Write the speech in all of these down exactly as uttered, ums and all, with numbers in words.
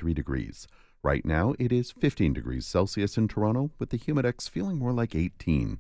thirty-three degrees. Right now, it is fifteen degrees Celsius in Toronto, with the humidex feeling more like eighteen.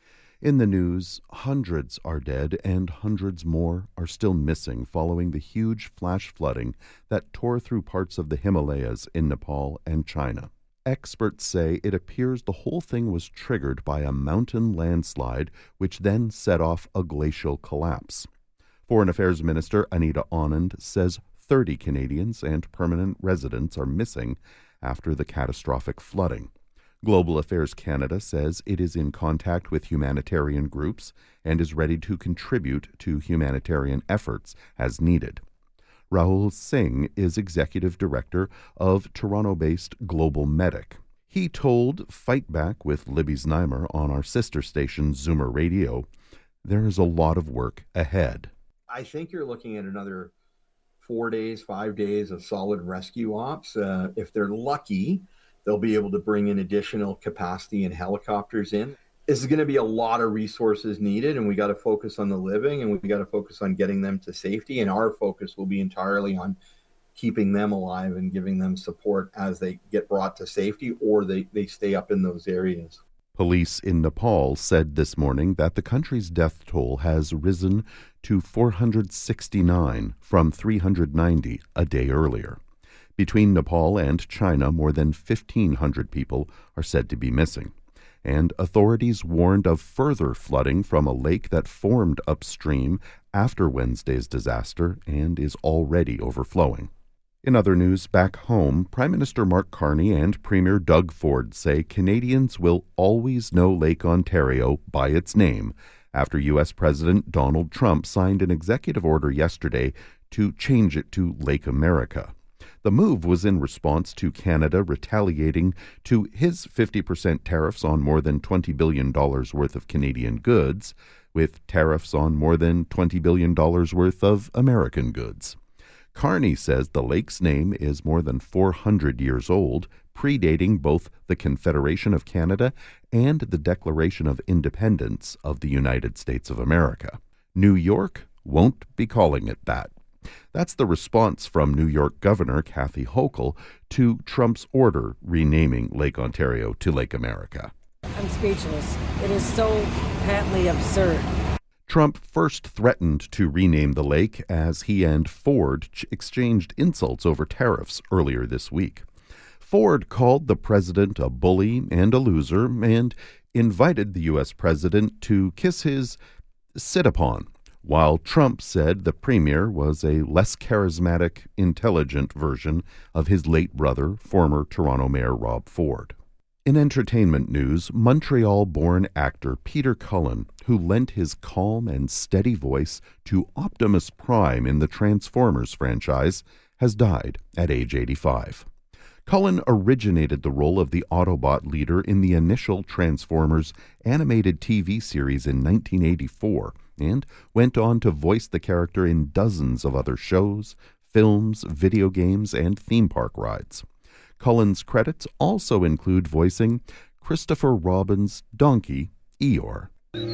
In the news, hundreds are dead and hundreds more are still missing following the huge flash flooding that tore through parts of the Himalayas in Nepal and China. Experts say it appears the whole thing was triggered by a mountain landslide, which then set off a glacial collapse. Foreign Affairs Minister Anita Anand says thirty Canadians and permanent residents are missing after the catastrophic flooding. Global Affairs Canada says it is in contact with humanitarian groups and is ready to contribute to humanitarian efforts as needed. Rahul Singh is Executive Director of Toronto-based Global Medic. He told Fight Back with Libby Znaimer on our sister station Zoomer Radio, there is a lot of work ahead. I think you're looking at another four days, five days of solid rescue ops. Uh, if they're lucky, they'll be able to bring in additional capacity and helicopters in. This is going to be a lot of resources needed, and we got to focus on the living, and we got to focus on getting them to safety. And our focus will be entirely on keeping them alive and giving them support as they get brought to safety or they, they stay up in those areas. Police in Nepal said this morning that the country's death toll has risen to four hundred sixty-nine from three hundred ninety a day earlier. Between Nepal and China, more than fifteen hundred people are said to be missing. And authorities warned of further flooding from a lake that formed upstream after Wednesday's disaster and is already overflowing. In other news, back home, Prime Minister Mark Carney and Premier Doug Ford say Canadians will always know Lake Ontario by its name after U S President Donald Trump signed an executive order yesterday to change it to Lake America. The move was in response to Canada retaliating to his fifty percent tariffs on more than twenty billion dollars worth of Canadian goods, with tariffs on more than twenty billion dollars worth of American goods. Carney says the lake's name is more than four hundred years old, predating both the Confederation of Canada and the Declaration of Independence of the United States of America. New York won't be calling it that. That's the response from New York Governor Kathy Hochul to Trump's order renaming Lake Ontario to Lake America. I'm speechless. It is so patently absurd. Trump first threatened to rename the lake as he and Ford ch- exchanged insults over tariffs earlier this week. Ford called the president a bully and a loser and invited the U S president to kiss his sit-upon, while Trump said the premier was a less charismatic, intelligent version of his late brother, former Toronto Mayor Rob Ford. In entertainment news, Montreal-born actor Peter Cullen, who lent his calm and steady voice to Optimus Prime in the Transformers franchise, has died at age eighty-five. Cullen originated the role of the Autobot leader in the initial Transformers animated T V series in nineteen eighty-four and went on to voice the character in dozens of other shows, films, video games, and theme park rides. Cullen's credits also include voicing Christopher Robin's donkey, Eeyore.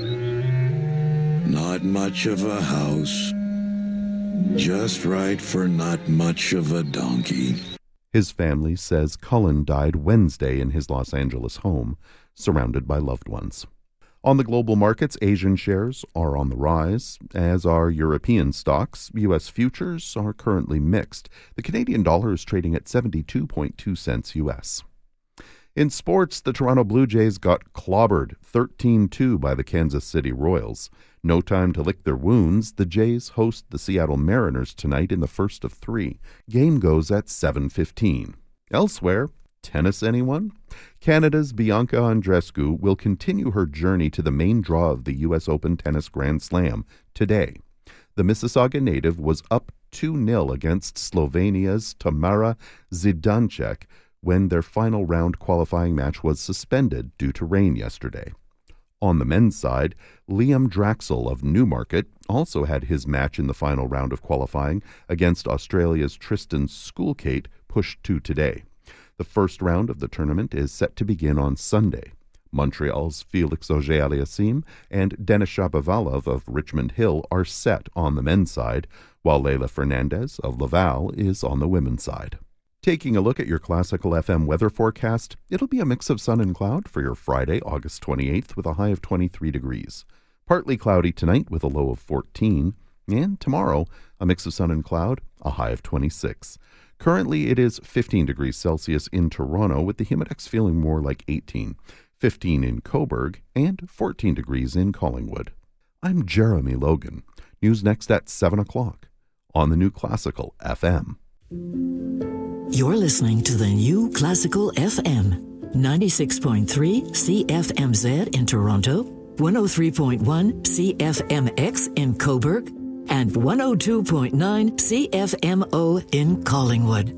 Not much of a house, just right for not much of a donkey. His family says Cullen died Wednesday in his Los Angeles home, surrounded by loved ones. On the global markets, Asian shares are on the rise, as are European stocks. U S futures are currently mixed. The Canadian dollar is trading at seventy-two point two cents U S. In sports, the Toronto Blue Jays got clobbered thirteen two by the Kansas City Royals. No time to lick their wounds. The Jays host the Seattle Mariners tonight in the first of three. Game goes at seven fifteen. Elsewhere, tennis, anyone? Canada's Bianca Andreescu will continue her journey to the main draw of the U S Open Tennis Grand Slam today. The Mississauga native was up two nil against Slovenia's Tamara Zidansek when their final round qualifying match was suspended due to rain yesterday. On the men's side, Liam Draxel of Newmarket also had his match in the final round of qualifying against Australia's Tristan Schoolkate pushed to today. The first round of the tournament is set to begin on Sunday. Montreal's Felix Auger-Aliassime and Denis Shapovalov of Richmond Hill are set on the men's side, while Leylah Fernandez of Laval is on the women's side. Taking a look at your Classical F M weather forecast, it'll be a mix of sun and cloud for your Friday, August twenty-eighth, with a high of twenty-three degrees. Partly cloudy tonight with a low of fourteen. And tomorrow, a mix of sun and cloud, a high of twenty-six. Currently, it is fifteen degrees Celsius in Toronto, with the Humidex feeling more like eighteen, fifteen in Cobourg, and fourteen degrees in Collingwood. I'm Jeremy Logan. News next at seven o'clock on the New Classical F M. You're listening to the New Classical F M, ninety-six point three C F M Z in Toronto, one oh three point one C F M X in Cobourg, and one oh two point nine C F M O in Collingwood.